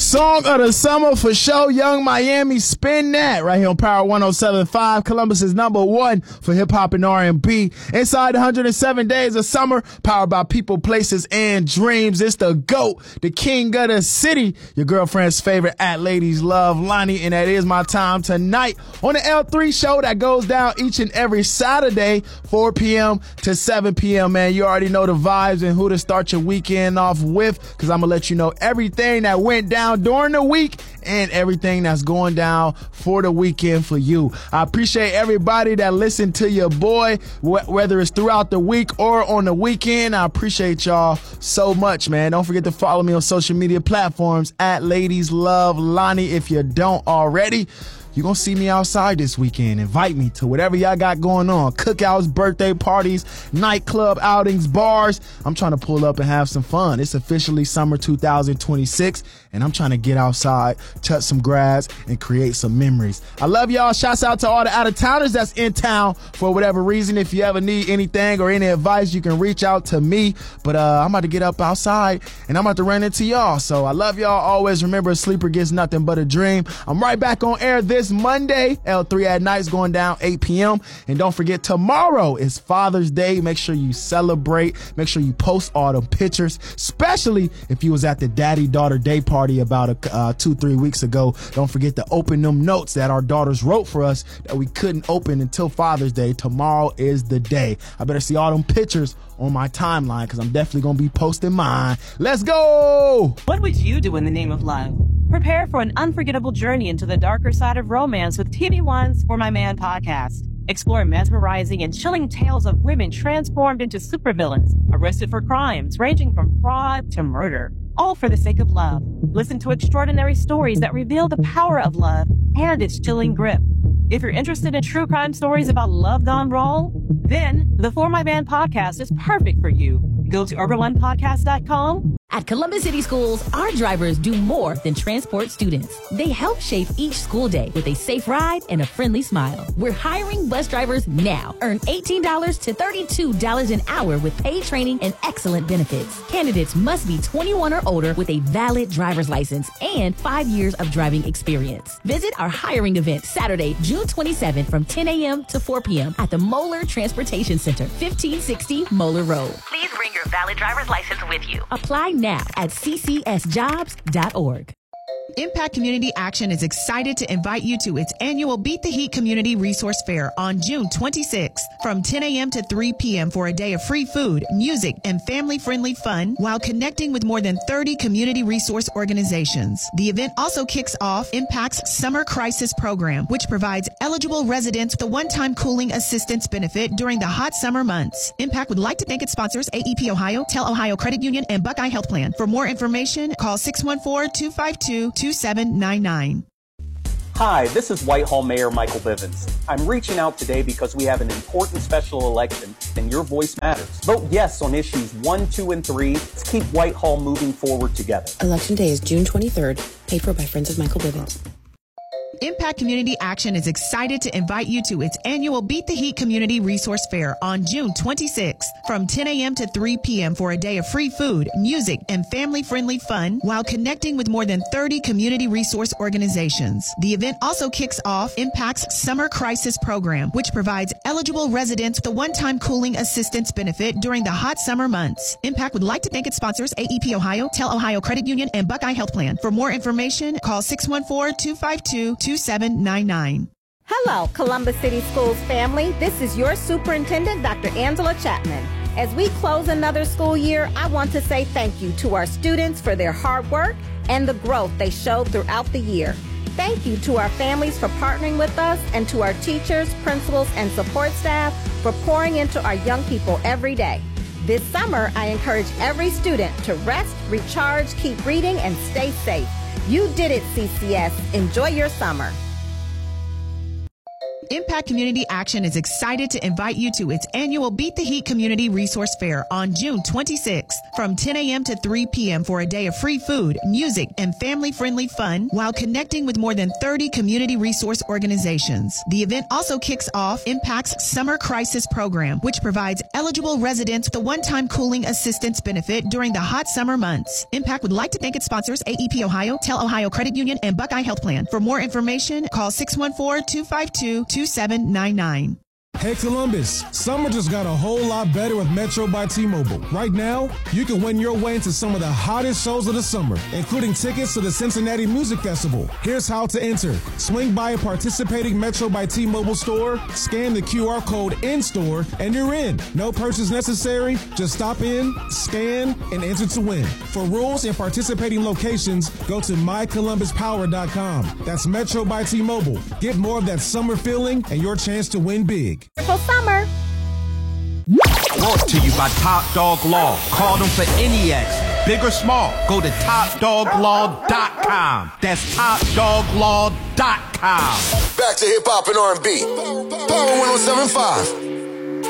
Song of the summer for sure, Young Miami, Spin That, right here on Power 107.5, Columbus's number one for hip-hop and R&B. Inside 107 days of summer, powered by people, places, and dreams. It's the GOAT, the king of the city, your girlfriend's favorite at Ladies Love, Lonnie, and that is my time tonight on the L3 show that goes down each and every Saturday, 4 p.m. to 7 p.m., man. You already know the vibes and who to start your weekend off with, because I'm going to let you know everything that went down during the week and everything that's going down for the weekend for you. I appreciate everybody that listened to your boy, whether it's throughout the week or on the weekend. I appreciate y'all so much, man. Don't forget to follow me on social media platforms at Ladies Love Lonnie if you don't already. You're going to see me outside this weekend. Invite me to whatever y'all got going on. Cookouts, birthday parties, nightclub outings, bars. I'm trying to pull up and have some fun. It's officially summer 2026, and I'm trying to get outside, touch some grass, and create some memories. I love y'all. Shouts out to all the out-of-towners that's in town for whatever reason. If you ever need anything or any advice, you can reach out to me. But I'm about to get up outside, and I'm about to run into y'all. So I love y'all. Always remember, a sleeper gets nothing but a dream. I'm right back on air this Monday. L3 at Night's going down 8 p.m. And don't forget, tomorrow is Father's Day. Make sure you celebrate. Make sure you post all the pictures, especially if you was at the daddy-daughter day party about 2-3 weeks ago. Don't forget to open them notes that our daughters wrote for us that we couldn't open until Father's Day. Tomorrow is the day. I better see all them pictures on my timeline, because I'm definitely going to be posting mine. Let's go! What would you do in the name of love? Prepare for an unforgettable journey into the darker side of romance with TV One's For My Man podcast. Explore mesmerizing and chilling tales of women transformed into supervillains, arrested for crimes ranging from fraud to murder, all for the sake of love. Listen to extraordinary stories that reveal the power of love and its chilling grip. If you're interested in true crime stories about love gone wrong, then the For My Man podcast is perfect for you. Go to urbanonepodcast.com. At Columbus City Schools, our drivers do more than transport students. They help shape each school day with a safe ride and a friendly smile. We're hiring bus drivers now. Earn $18 to $32 an hour with paid training and excellent benefits. Candidates must be 21 or older with a valid driver's license and 5 years of driving experience. Visit our hiring event Saturday, June 27th from 10 a.m. to 4 p.m. at the Moeller Transportation Center, 1560 Moeller Road. Please bring your valid driver's license with you. Apply now at ccsjobs.org. Impact Community Action is excited to invite you to its annual Beat the Heat Community Resource Fair on June 26th from 10 a.m. to 3 p.m. for a day of free food, music, and family-friendly fun while connecting with more than 30 community resource organizations. The event also kicks off Impact's Summer Crisis Program, which provides eligible residents the one-time cooling assistance benefit during the hot summer months. Impact would like to thank its sponsors, AEP Ohio, Tel Ohio Credit Union, and Buckeye Health Plan. For more information, call 614-252-2799. Hi, this is Whitehall Mayor Michael Bivens. I'm reaching out today because we have an important special election and your voice matters. Vote yes on issues 1, 2, and 3 to keep Whitehall moving forward together. Election day is June 23rd, paid for by Friends of Michael Bivens. Impact Community Action is excited to invite you to its annual Beat the Heat Community Resource Fair on June 26th from 10 a.m. to 3 p.m. for a day of free food, music, and family-friendly fun while connecting with more than 30 community resource organizations. The event also kicks off Impact's Summer Crisis Program, which provides eligible residents the one-time cooling assistance benefit during the hot summer months. Impact would like to thank its sponsors, AEP Ohio, Tel Ohio Credit Union, and Buckeye Health Plan. For more information, call 614-252-2799. Hello, Columbus City Schools family. This is your superintendent, Dr. Angela Chapman. As we close another school year, I want to say thank you to our students for their hard work and the growth they showed throughout the year. Thank you to our families for partnering with us, and to our teachers, principals, and support staff for pouring into our young people every day. This summer, I encourage every student to rest, recharge, keep reading, and stay safe. You did it, CCS. Enjoy your summer. Impact Community Action is excited to invite you to its annual Beat the Heat Community Resource Fair on June 26th from 10 a.m. to 3 p.m. for a day of free food, music, and family-friendly fun while connecting with more than 30 community resource organizations. The event also kicks off Impact's Summer Crisis Program, which provides eligible residents with a one-time cooling assistance benefit during the hot summer months. Impact would like to thank its sponsors, AEP Ohio, Tell Ohio Credit Union, and Buckeye Health Plan. For more information, call 614-252-2799. Hey Columbus, summer just got a whole lot better with Metro by T-Mobile. Right now, you can win your way into some of the hottest shows of the summer, including tickets to the Cincinnati Music Festival. Here's how to enter. Swing by a participating Metro by T-Mobile store, scan the QR code in-store, and you're in. No purchase necessary. Just stop in, scan, and enter to win. For rules and participating locations, go to mycolumbuspower.com. That's Metro by T-Mobile. Get more of that summer feeling and your chance to win big. For summer. Brought to you by Top Dog Law. Call them for any accident, big or small. Go to TopDogLaw.com. That's TopDogLaw.com. Back to hip hop and R&B. Power 107.5.